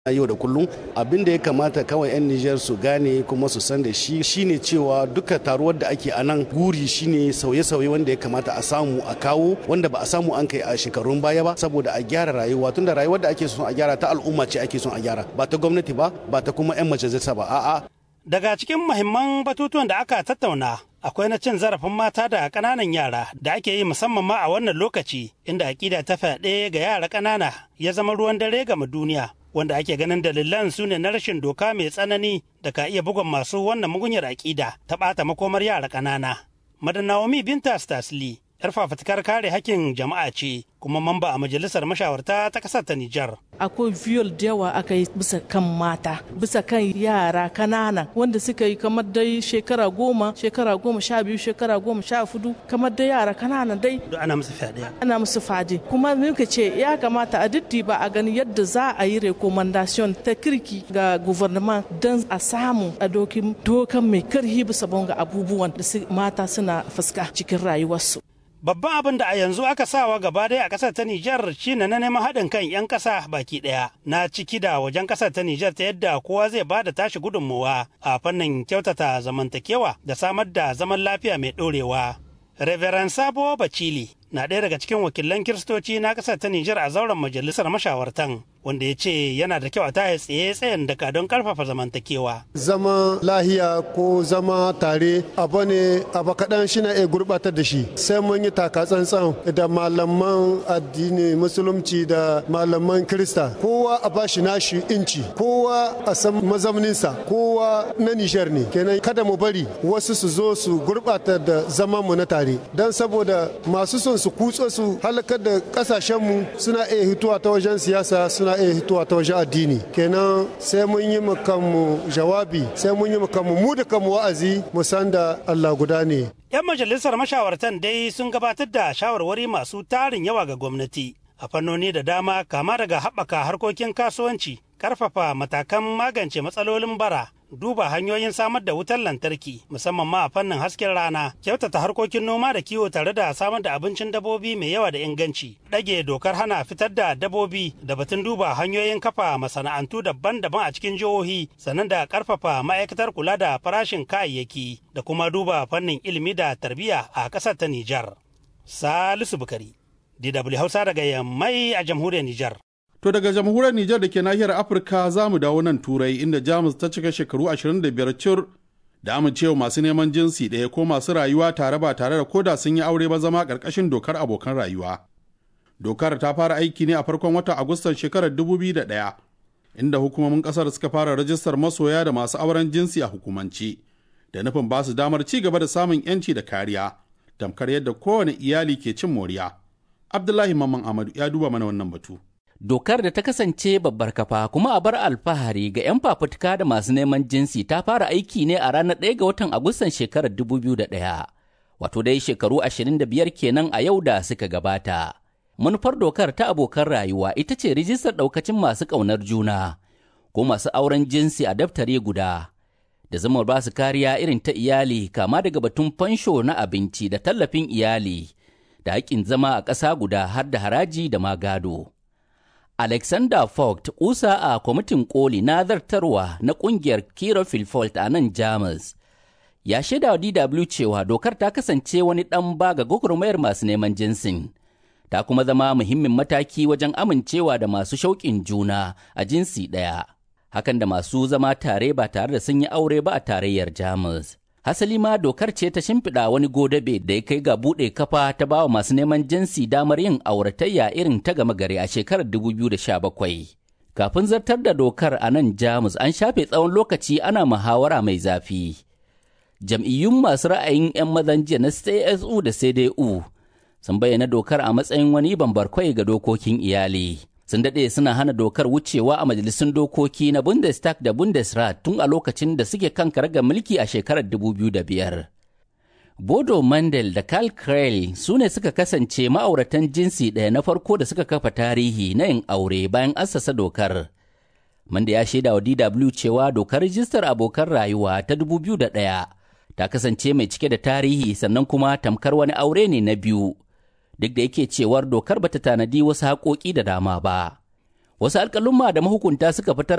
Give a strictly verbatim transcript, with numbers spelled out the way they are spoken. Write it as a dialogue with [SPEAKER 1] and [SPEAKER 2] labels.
[SPEAKER 1] yau da kullum abin da ya kamata kawai 'yan Nijar su gane kuma su san da shi shine cewa duka taruwar da ake a nan guri shine sauye-sauye wanda ya kamata a samu a kawo wanda ba a samu an kai a shekarun baya ba saboda a gyara rayuwa tunda rayuwar da ake son a gyara ta al'umma ce ake son a gyara ba ta gwamnati ba ba ta kuma 'yan majalisa ba a'a.
[SPEAKER 2] Daga cikin muhimman batutuwan da aka tattauna akwai na cin zarafin mata da ƙananan yara da ake yi musamman ma a wannan lokaci inda aƙida ta fyaɗe ga yara ƙanana ya zama ruwan dare gama duniya. Wanda ake ganin dalilan su ne na rashin doka mai tsanani da ka iya bugun masu wannan mugunyar aƙida ta ɓata makomar yara ƙanana. Madanawomi Binta Stasli, 'yar fafutukar kare hakkin jama'a ce kuma mamba a majalisar mashawarta ta ƙasar ta Nijar.
[SPEAKER 3] Akwai viol da yawa aka yi bisa kan mata, bisa kan yara kanana wanda suka yi kamar dai shekara goma, shekara goma sha biyu, shekara goma sha fudu, kamar dai yara kanana dai.
[SPEAKER 2] Ana musu fyaɗe.
[SPEAKER 3] Ana musu fyaɗe. Kuma muka ce ya kamata a diddiba a gani yadda za a yi recommendation ta kirki ga gouvernement don a samu a dokin dokan mai karhi bisa bonga abubuwan da mata suna fuska cikin rayuwarsu.
[SPEAKER 2] Babban abin da a yanzu aka sawa gaba ɗaya a ƙasar ta Nijar shine na neman haɗin kan 'yan ƙasa baki ɗaya na ciki da wajen ƙasar ta Nijar ta yadda kowa zai ba da tashi gudunmuwa a fannin kyautata zamantakewa da samar da zaman lafiya mai ɗorewa. Reverend Sabo Bacili na ɗaya daga cikin wakilan Kiristoci na ƙasar ta Nijar a zauren majalisar mashawartan wanda ya ce yana da kyau a tahe tsaye tsayen daka don karfafa zamantakewa.
[SPEAKER 4] Zama lahiya ko zama tare abu ne abu kaɗan shi na iya gurɓatar da shi sai mun yi taka tsantsan da malaman addini musulunci da malaman kirista kowa a bashi nashi inci kowa a san mazauninsa kowa na Nijar ne kenan kada mu bari wasu su zo su gurɓatar da zaman mu na tare don saboda masu son su kutso su halakar da kasashenmu suna iya hituwa ta wajen siyasa suna iya hituwa ta wajen addini kenan sai mun yi kanmu jawabi sai mun yi kanmu mu da kanmu wa'azi mu san da Allah guda ne.
[SPEAKER 2] 'Yan majalisar mashawartan dai sun gabatar da shawarwari masu tarin yawa ga gwamnati a fannoni da dama kama daga haɓaka harkokin kasuwanci karfafa matakan magance matsalolin bara duba hanyoyin samar da wutar lantarki musamman ma a fannin hasken rana kyautata harkokin noma da kiwo tare da samar da abincin dabbobi mai yawa da inganci ɗage dokar hana fitar da dabbobi da batun duba hanyoyin kafa masana'antu daban-daban a cikin jihohi sannan da karfafa ma'aikatar kula da farashin kayayyaki da kuma duba fannin ilimi da tarbiyya a ƙasar ta Nijar. Salisu Bukari, D W Hausa daga Yammai a jamhuriyar Nijar.
[SPEAKER 5] To daga jamhuriyar Nijar da ke nahiyar Afirka za mu dawo nan Turai inda Jamus ta cika shekaru ashirin da biyar cur da amincewa masu neman jinsi ɗaya ko masu rayuwa tare ba tare da koda sun yi aure ba zama ƙarƙashin dokar abokan rayuwa. Dokar ta fara aiki ne a farkon watan Agustan shekarar dubu biyu da ɗaya inda hukumomin ƙasar suka fara rajistar masoya da masu auren jinsi a hukumance da nufin ba su damar ci gaba da samun 'yanci da kariya tamkar yadda kowane iyali ke cin moriya. Abdullahi Mamman Amadu ya duba mana wannan batu.
[SPEAKER 6] Dokar da ta kasance babbar kafa kuma a bar alfahari ga 'yan fafutuka da masu neman jinsi ta fara aiki ne a ranar ɗaya ga watan Agustan shekarar dubu biyu da ɗaya, wato dai shekaru ashirin da biyar kenan a yau da suka gabata. Manufar dokar ta abokan rayuwa ita ce rijistar ɗaukacin masu ƙaunar juna ko masu auren jinsi a daftare guda, da zama ba su kariya irin ta iyali kama daga batun fansho na abinci da tallafin iyali, da haƙƙin zama a ƙasa guda har da haraji da magado. Alexander Vogt, kusa a kwamitin koli na zartarwa na kungiyar Kira Filfolt a nan Jamus, ya shaida wa D W cewa dokar ta kasance wani ɗan ba ga gwagwarmayar masu neman jinsin, ta kuma zama muhimmin mataki wajen amincewa da masu shauƙin juna a jinsi ɗaya, hakan da masu zama tare ba tare da sun yi aure ba a tarayyar Jamus. Hasali ma dokar ce ta shimfiɗa wani godabe da ya kai ga buɗe kafa ta bawa masu neman jinsi damar yin auratayya irin ta gama gari a shekarar dubu biyu da sha bakwai. Kafin zartar da dokar a nan Jamus an shafe tsawon lokaci ana muhawara mai zafi. Jam'iyyun masu ra'ayin 'yan mazan jiya na C S U da C D U sun bayyana dokar a matsayin wani bambarkwai ga dokokin iyali. Sun daɗe suna hana dokar wucewa a majalisun dokoki na Bundestag da Bundesrat tun a lokacin da suke kan karagar mulki a shekarar dubu biyu da biyar. Bodo Mandel da Karl Krell su ne suka kasance ma'auratan jinsi ɗaya na farko da suka kafa tarihi na yin aure bayan assasa dokar. Manda ya shaida wa D W cewa dokar rijistar abokan rayuwa ta dubu biyu da ɗaya ta kasance mai cike da tarihi sannan kuma tamkar wani aure ne na biyu. Duk da yake cewar dokar bata tanadi wasu haƙoƙi da dama ba. Wasu alƙalumma da mahukunta suka fitar